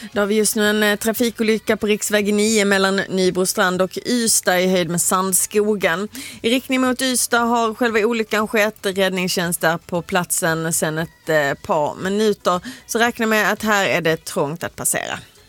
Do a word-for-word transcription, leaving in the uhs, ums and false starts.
Då har vi just nu en trafikolycka på riksväg nio mellan Nybrostrand och Ystad i höjd med Sandskogen. I riktning mot Ystad har själva olyckan skett. Räddningstjänst är på platsen sedan ett par minuter. Så räknar med att här är det trångt att passera.